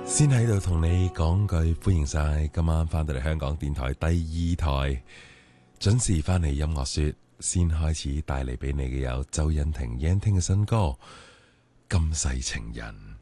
先喺度同你講句歡迎晒，今晚翻到嚟香港電台第二台，準時翻嚟音樂說，先開始帶嚟俾你嘅有周欣婷、Yan Ting 嘅新歌《今世情人》。